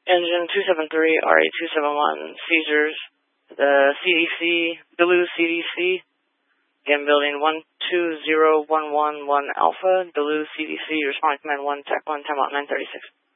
Engine 273, RA271, seizures, the CDC, Duluth CDC, again building 120111 Alpha, Duluth CDC, responding command 1, TAC 1, timeout 936.